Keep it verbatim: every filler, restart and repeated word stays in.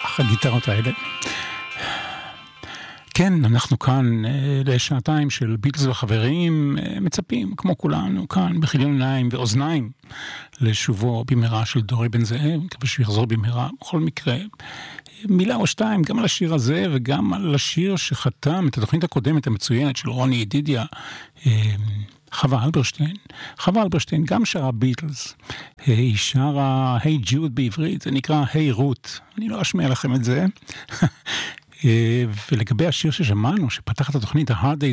הגיטרות האלה. כן, אנחנו כאן לשעתיים של ביטלס וחברים, מצפים כמו כולנו כאן בכיליון עיניים ואוזניים לשובו במהרה של דורי בן זאב, מקווה שהוא יחזור במהרה. בכל מקרה, מילה או שתיים גם על השיר הזה וגם על השיר שחתם את התוכנית הקודמת המצוינת של רוני ידידיה, חווה אלברשטיין. חווה אלברשטיין גם שרה ביטלס, היא שרה היי ג'וד בעברית, זה נקרא היי רות, אני לא אשמיע לכם את זה. ולגבי השיר ששמענו, שפתח את התוכנית ה-Hard Day's